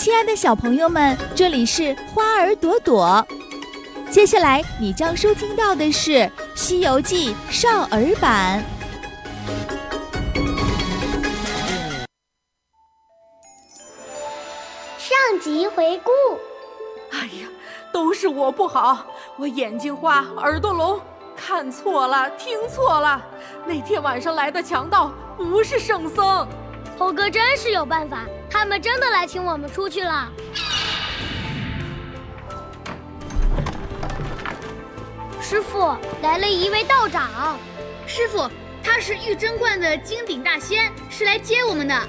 亲爱的小朋友们，这里是花儿朵朵。接下来你将收听到的是《西游记》少儿版。 上集回顾。 哎呀，都是我不好，我眼睛花，耳朵聋，看错了，听错了。那天晚上来的强盗不是圣僧。 猴哥真是有办法，他们真的来请我们出去了。师傅，来了一位道长。 师傅，他是玉真观的金顶大仙，是来接我们的。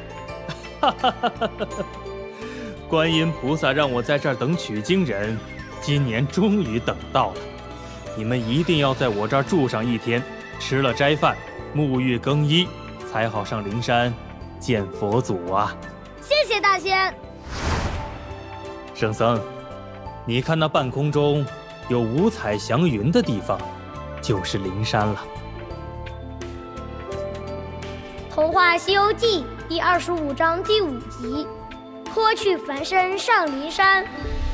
观音菩萨让我在这儿等取经人，今年终于等到了。你们一定要在我这儿住上一天，吃了斋饭，沐浴更衣，才好上灵山见佛祖啊！ 谢谢大仙。 圣僧，你看那半空中有五彩祥云的地方，就是灵山了。 童话《西游记》第25章第5集，脱去凡身上灵山。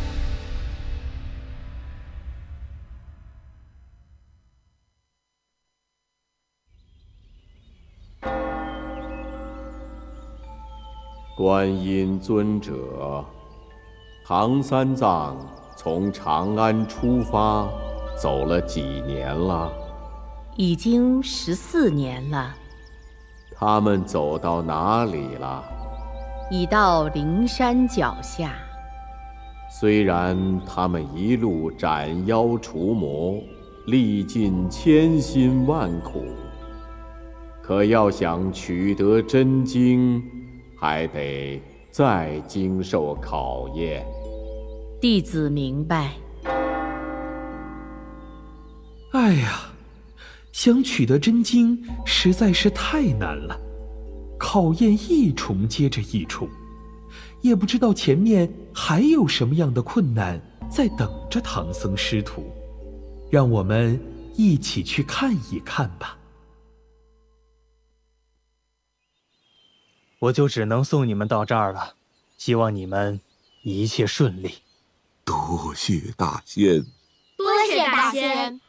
观音尊者，唐三藏从长安出发，走了几年了？ 已经14年了。 他们走到哪里了？ 已到灵山脚下。 虽然他们一路斩妖除魔，历尽千辛万苦，可要想取得真经，还得再经受考验。 弟子明白。 哎呀，想取得真经实在是太难了，考验一重接着一重，也不知道前面还有什么样的困难在等着唐僧师徒，让我们一起去看一看吧。 我就只能送你们到这儿了，希望你们一切顺利。 多谢大仙。 多谢大仙。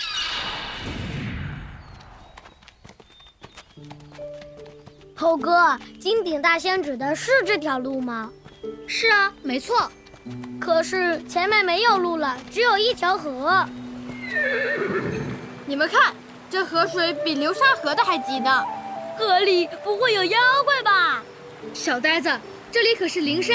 猴哥，金顶大仙指的是这条路吗？ 是啊，没错。 可是前面没有路了，只有一条河。 你们看，这河水比流沙河的还急呢。 河里不会有妖怪吧？ 小呆子，这里可是灵山